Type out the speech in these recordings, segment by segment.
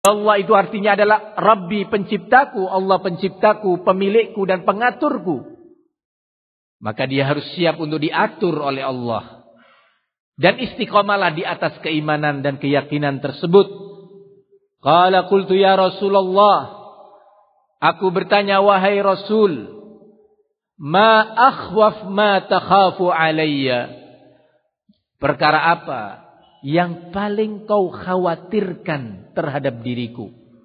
Allah itu artinya adalah Rabbi, penciptaku, Allah penciptaku, pemilikku dan pengaturku. Maka dia harus siap untuk diatur oleh Allah. Dan istiqomalah di atas keimanan dan keyakinan tersebut. Qala qultu ya Rasulullah. Aku bertanya, wahai Rasul, ma akhwaf ma takhafu alayya. Perkara apa yang paling kau khawatirkan terhadap diriku?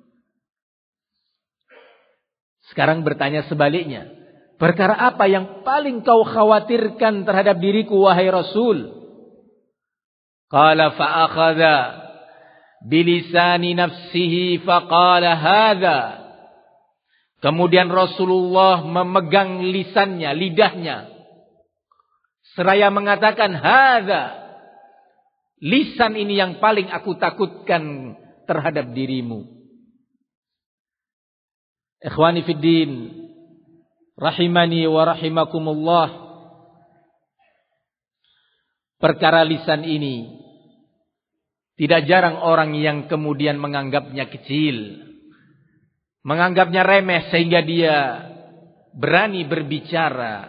Sekarang bertanya sebaliknya. Perkara apa yang paling kau khawatirkan terhadap diriku, wahai Rasul? Qala fa'akhadha bilisani nafsihi faqala hadha. Kemudian Rasulullah memegang lisannya, lidahnya, seraya mengatakan, hadha. Lisan ini yang paling aku takutkan terhadap dirimu. Ikhwani fiddin, rahimani wa rahimakumullah. Perkara lisan ini tidak jarang orang yang kemudian menganggapnya kecil, menganggapnya remeh sehingga dia berani berbicara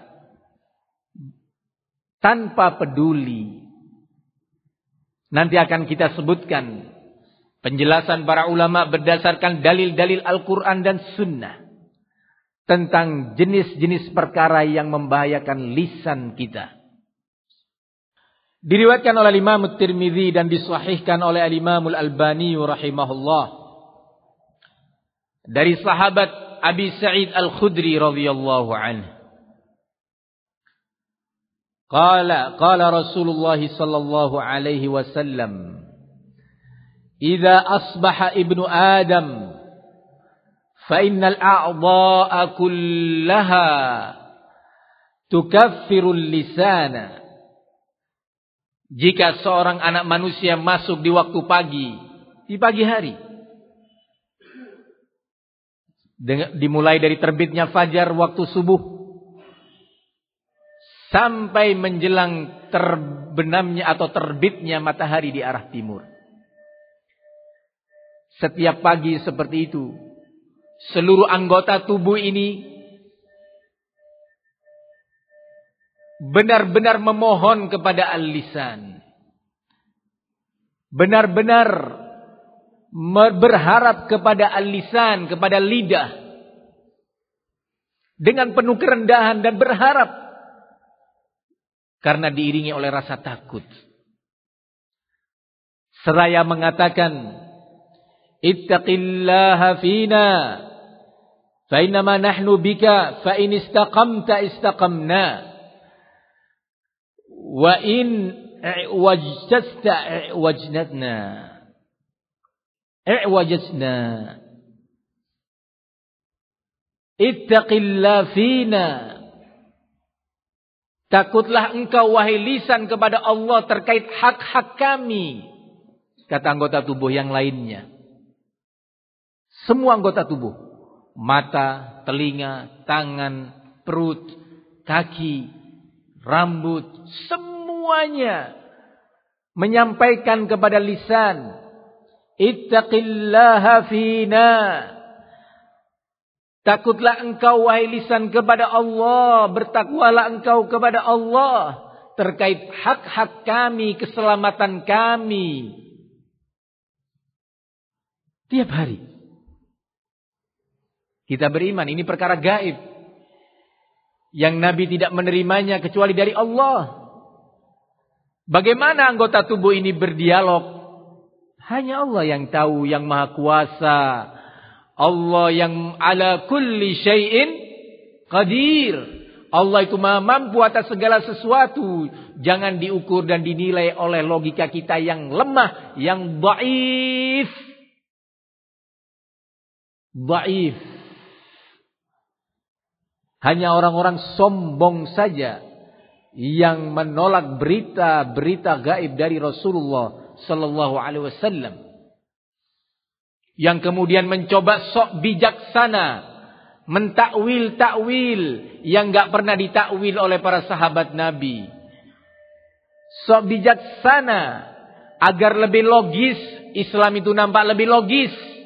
tanpa peduli. Nanti akan kita sebutkan penjelasan para ulama berdasarkan dalil-dalil Al-Quran dan Sunnah tentang jenis-jenis perkara yang membahayakan lisan kita. Diriwayatkan oleh Imam Tirmidzi dan disahihkan oleh Imam Al-Albani rahimahullah dari sahabat Abi Sa'id Al-Khudri radhiyallahu anhu. Qala Rasulullah sallallahu alaihi wasallam, "Idza asbaha ibnu Adam fa innal a'dha'a kullaha tukaffiru lisana." Jika seorang anak manusia masuk di waktu pagi, di pagi hari, dimulai dari terbitnya fajar waktu subuh sampai menjelang terbenamnya atau terbitnya matahari di arah timur. Setiap pagi seperti itu, seluruh anggota tubuh ini benar-benar memohon kepada al-lisan. Benar-benar berharap kepada al-lisan, kepada lidah. Dengan penuh kerendahan dan berharap. Karena diiringi oleh rasa takut. Seraya mengatakan, ittaqillaha fina, fa innama nahnu bika, fa in istaqamta istaqamna, wa in wajtasta wajnatna, i'wajatna. Ittaqillaha fina. Takutlah engkau wahai lisan kepada Allah terkait hak-hak kami. Kata anggota tubuh yang lainnya. Semua anggota tubuh. Mata, telinga, tangan, perut, kaki, rambut. Semuanya menyampaikan kepada lisan. Ittaqillaha fina. Takutlah engkau wahai lisan kepada Allah. Bertakwalah engkau kepada Allah. Terkait hak-hak kami, keselamatan kami. Tiap hari. Kita beriman. Ini perkara gaib. Yang Nabi tidak menerimanya kecuali dari Allah. Bagaimana anggota tubuh ini berdialog? Hanya Allah yang tahu, yang maha kuasa. Allah yang ala kulli syai'in qadir. Allah itu maha mampu atas segala sesuatu. Jangan diukur dan dinilai oleh logika kita yang lemah, yang dhaif. Dhaif. Hanya orang-orang sombong saja yang menolak berita-berita gaib dari Rasulullah sallallahu alaihi wasallam. Yang kemudian mencoba sok bijaksana, mentakwil-takwil yang gak pernah ditakwil oleh para sahabat Nabi. Sok bijaksana agar lebih logis, Islam itu nampak lebih logis.